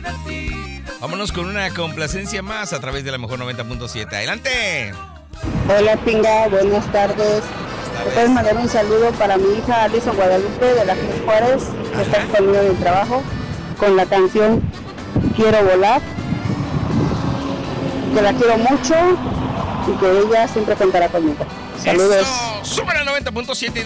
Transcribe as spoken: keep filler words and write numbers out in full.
Vámonos con una complacencia más a través de la Mejor noventa punto siete. ¡Adelante! Hola, Pinga, buenas tardes. ¿Me puedes mandar un saludo para mi hija Alison Guadalupe de la Cruz Juárez, que está conmigo en el trabajo, con la canción Quiero Volar? Que la quiero mucho y que ella siempre contará conmigo. Saludos. ¡Eso! ¡Súper al noventa punto siete!